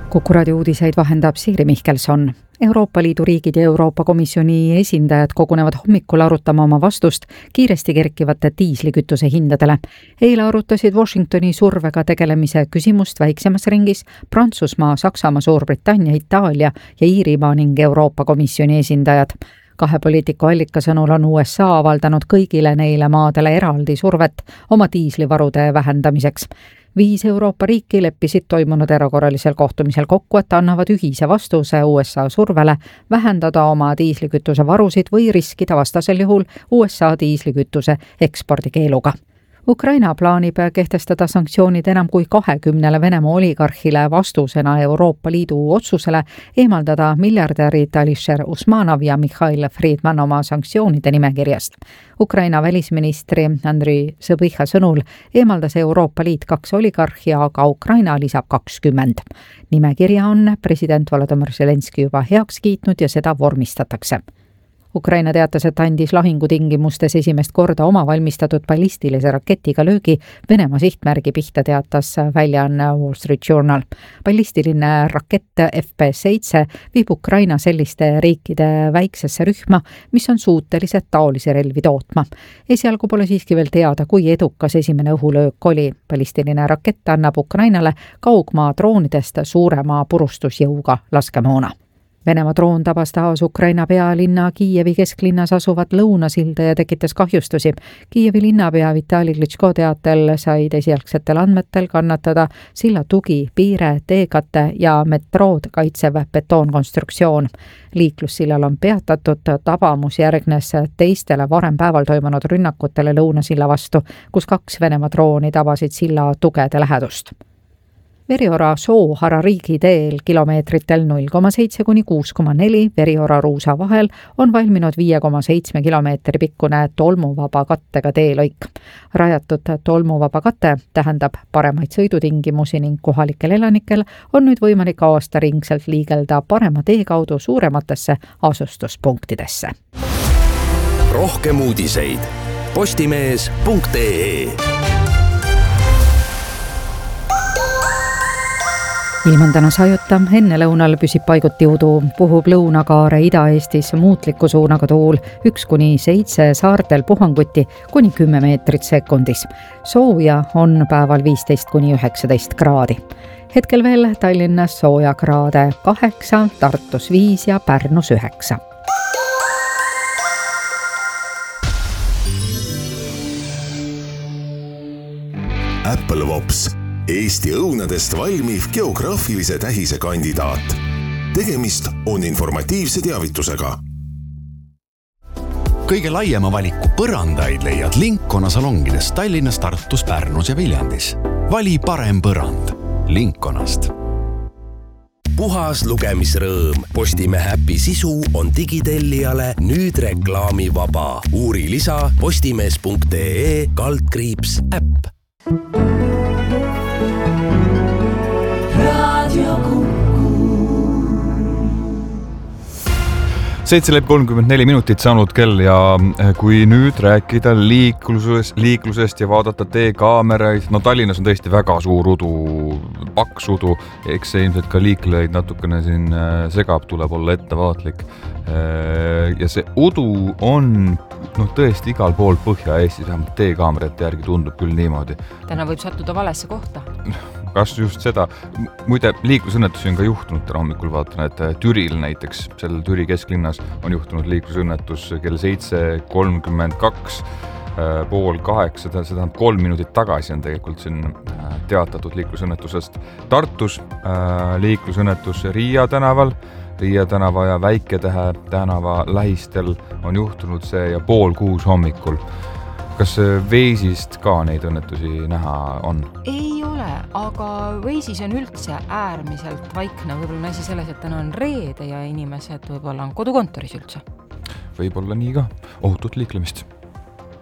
Kuku raadio uudiseid vahendab Siiri Mihkelson. Euroopa Liidu riigid ja Euroopa Komisjoni esindajad kogunevad hommikul arutama oma vastust kiiresti kerkivate diislikütuse hindadele. Eile arutasid Washingtoni survega tegelemise küsimust väiksemas ringis Prantsusmaa, Saksamaa, Suurbritannia, Itaalia ja Iirimaa ning Euroopa Komisjoni esindajad. Kahe poliitiku allika sõnul on USA avaldanud kõigile neile maadele eraldi survet oma diislivarude vähendamiseks. 5 Euroopa riiki leppisid toimunud erakorralisel kohtumisel kokku, et annavad ühise vastuse USA survele vähendada oma diislikütuse varusid või riskida vastasel juhul USA diislikütuse ekspordikeeluga. Ukraina plaanib kehtestada sanktsioonid enam kui 20 Venemaa oligarhile vastusena Euroopa Liidu otsusele eemaldada miljardärid Alisher Usmanov ja Mikhail Friedman oma sanktsioonide nimekirjast. Ukraina välisministri Andriy Sõbiha sõnul eemaldas Euroopa Liit 2 oligarhi, aga Ukraina lisab 20. Nimekirja on president Volodymyr Zelenski juba heaks kiitnud ja seda vormistatakse. Ukraina teatas, et andis lahingutingimustes esimest korda oma valmistatud ballistilise raketiga löögi Venemaa sihtmärgi pihta, teatas väljaanne Wall Street Journal. Ballistiline rakett FP7 viib Ukraina selliste riikide väiksesse rühma, mis on suutelised taolisi relvi tootma. Esialgu pole siiski veel teada, kui edukas esimene õhulöök oli. Ballistiline rakett annab Ukrainale kaugmaa droonidest suurema purustusjõuga laskemoona. Venemaa droon tabas taas Ukraina pealinna Kiievi kesklinnas asuvat lõunasilda ja tekitas kahjustusi. Kiievi linnapea Vitali Klitschko teatel said esialgsetel andmetel kannatada silla tugi, piire, teekate ja metrood kaitsev betoonkonstruktsioon. Liiklussillal on peatatud, tabamus järgnes teistele varem päeval toimunud rünnakutele lõunasilla vastu, kus 2 Venemaa drooni tabasid silla tugede lähedust. Veriora Soo-Hara riigiteel kilomeetritel 0,7 kuni 6,4 Veriora-Ruusa vahel on valminud 5,7 kilomeetri pikkune tolmuvaba kattega teelõik. Rajatud tolmuvaba kate tähendab paremaid sõidutingimusi ning kohalikel elanikel on nüüd võimalik aastaringselt liigelda parema tee kaudu suurematesse asustuspunktidesse. Rohkem uudiseid postimees.ee. Ilm on täna sajuta, enne lõunal püsib paiguti udu, puhub lõunakaare Ida-Eestis muutliku suunaga tuul 1-7 saartel puhanguti kuni 10 meetrit sekundis. Sooja on päeval 15-19 kraadi. Hetkel veel Tallinnas sooja kraade 8, Tartus 5 ja Pärnus 9. Apple Vops. Eesti õunadest valmiv geograafilise tähise kandidaat. Tegemist on informatiivse teavitusega. Kõige laiema valiku põrandaid leiad Linkona salongides Tallinnas, Tartus, Pärnus ja Viljandis. Vali parem põrand Linkonast. Puhas lugemisrõõm. Postimehe äpi sisu on digitellijale nüüd reklaamivaba. Uuri lisa postimees.ee/äpp. Seitse läbi 34 minutit saanud kell ja kui nüüd rääkida liiklusest ja vaadata teekaameraid, no Tallinnas on tõesti väga suur udu, paks udu, eks see ilmselt ka liiklejaid natukene siin segab, tuleb olla ettevaatlik. Ja see udu on tõesti igal pool Põhja-Eestis, vähemalt teekaamerate järgi tundub küll niimoodi. Täna võib sattuda valesse kohta. Kas just seda? Muide, liiklusõnnetusi on ka juhtunud täna hommikul, vaatan, et Türil näiteks, seal Türi kesklinnas on juhtunud liiklusõnnetus kell 7:32, pool 8, seda 3 minutit tagasi on tegelikult siin teatatud liiklusõnnetusest. Tartus liiklusõnnetus Riia tänaval, Riia tänava ja Väiketähe tänava lähistel on juhtunud see ja 5:30 hommikul. Kas Veisist ka neid õnnetusi näha on? Ei ole, aga Weisis on üldse äärmiselt vaikne. Võib-olla asi selles, et täna on reede ja inimesed võib-olla on kodukontoris üldse. Võib-olla nii ka. Ohutut liiklemist.